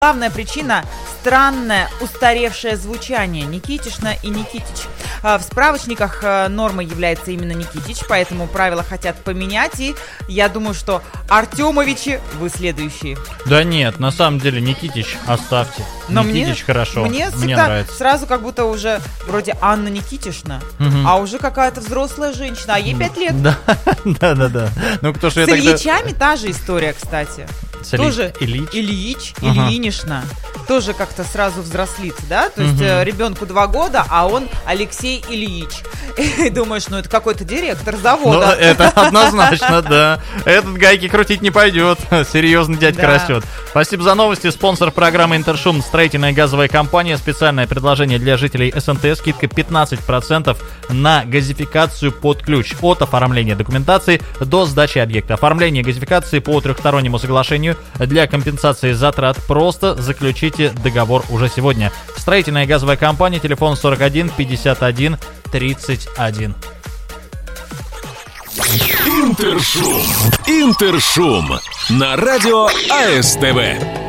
Главная причина – странное устаревшее звучание. Никитишна и Никитич. В справочниках нормой является именно Никитич, поэтому правила хотят поменять. И я думаю, что Артемовичи вы следующие. Да нет, на самом деле Никитич оставьте. Но Никитич хорошо. Мне нравится. Сразу как будто уже вроде Анна Никитишна, а уже какая-то взрослая женщина, а ей 5 лет. Да. Ну, кто же с Ильичами та же история, кстати. Тоже Ильич, Ильинишна. Тоже как-то сразу взрослит, да? То есть ребенку 2 года, а он Алексей Ильич. И думаешь, это какой-то директор завода. Ну, это однозначно, да. Этот гайки крутить не пойдет. Серьезно дядька растет. Спасибо за новости. Спонсор программы «Интершум» — строительная газовая компания. Специальное предложение для жителей СНТ. Скидка 15% на газификацию под ключ. От оформления документации до сдачи объекта. Оформление газификации по трехстороннему соглашению для компенсации затрат. Просто заключите договор уже сегодня. Строительная газовая компания. Телефон 41 51 31. Интершум на радио АСТВ.